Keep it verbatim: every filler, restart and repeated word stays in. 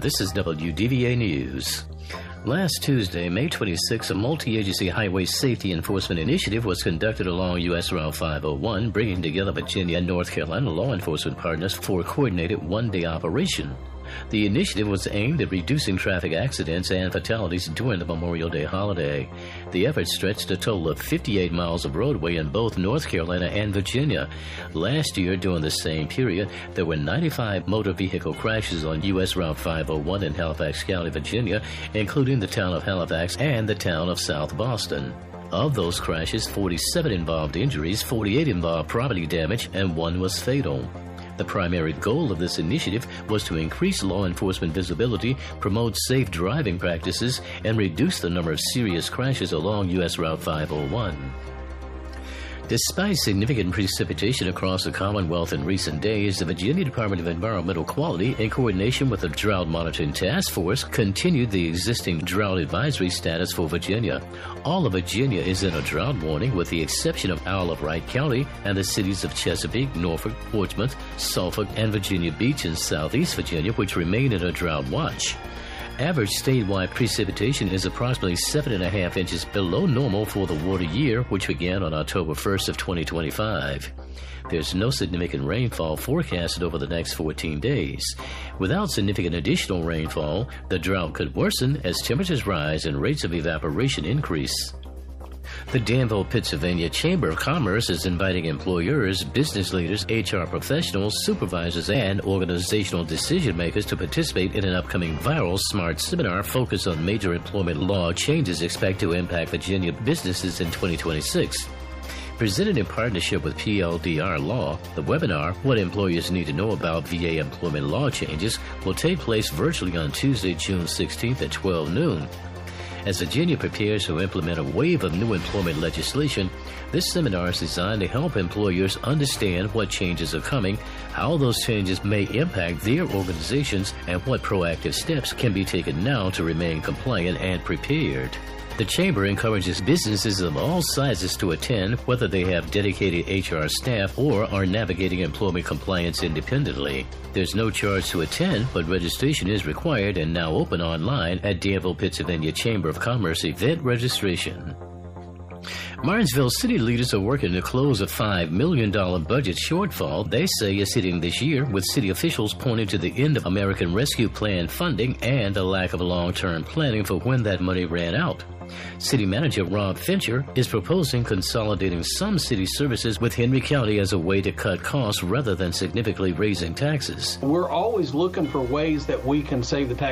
This is W D V A News. Last Tuesday, May twenty-sixth, a multi-agency highway safety enforcement initiative was conducted along U S Route five oh one, bringing together Virginia and North Carolina law enforcement partners for a coordinated one-day operation. The initiative was aimed at reducing traffic accidents and fatalities during the Memorial Day holiday. The effort stretched a total of fifty-eight miles of roadway in both North Carolina and Virginia. Last year, during the same period, there were ninety-five motor vehicle crashes on U S Route five oh one in Halifax County, Virginia, including the town of Halifax and the town of South Boston. Of those crashes, forty-seven involved injuries, forty-eight involved property damage, and one was fatal. The primary goal of this initiative was to increase law enforcement visibility, promote safe driving practices, and reduce the number of serious crashes along U S Route five oh one. Despite significant precipitation across the Commonwealth in recent days, the Virginia Department of Environmental Quality, in coordination with the Drought Monitoring Task Force, continued the existing drought advisory status for Virginia. All of Virginia is in a drought warning, with the exception of Isle of Wight County and the cities of Chesapeake, Norfolk, Portsmouth, Suffolk, and Virginia Beach in southeast Virginia, which remain in a drought watch. Average statewide precipitation is approximately seven and a half inches below normal for the water year, which began on October first of twenty twenty-five. There's no significant rainfall forecasted over the next fourteen days. Without significant additional rainfall, the drought could worsen as temperatures rise and rates of evaporation increase. The Danville, Pennsylvania Chamber of Commerce is inviting employers, business leaders, H R professionals, supervisors, and organizational decision makers to participate in an upcoming viral SMART seminar focused on major employment law changes expected to impact Virginia businesses in twenty twenty-six. Presented in partnership with P L D R Law, the webinar, What Employers Need to Know About V A Employment Law Changes, will take place virtually on Tuesday, June sixteenth at twelve noon. As Virginia prepares to implement a wave of new employment legislation, this seminar is designed to help employers understand what changes are coming, how those changes may impact their organizations, and what proactive steps can be taken now to remain compliant and prepared. The Chamber encourages businesses of all sizes to attend, whether they have dedicated H R staff or are navigating employment compliance independently. There's no charge to attend, but registration is required and now open online at Danville, Pennsylvania Chamber of Commerce event registration. Martinsville city leaders are working to close a five million dollars budget shortfall they say is hitting this year, with city officials pointing to the end of American Rescue Plan funding and a lack of long-term planning for when that money ran out. City Manager Rob Fincher is proposing consolidating some city services with Henry County as a way to cut costs rather than significantly raising taxes. We're always looking for ways that we can save the tax